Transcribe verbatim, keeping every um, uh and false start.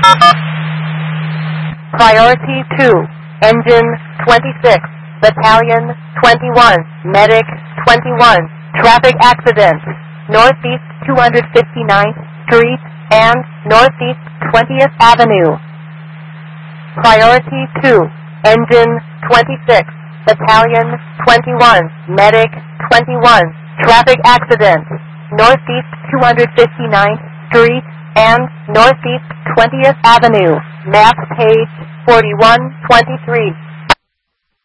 Priority two, Engine twenty-six, Battalion twenty-one, Medic twenty-one, traffic accident, Northeast two hundred fifty-ninth Street and Northeast twentieth Avenue. Priority two, Engine twenty-six, Battalion twenty-one, Medic twenty-one, traffic accident, Northeast two hundred fifty-ninth Street and Northeast twentieth Avenue, map page forty-one twenty-three.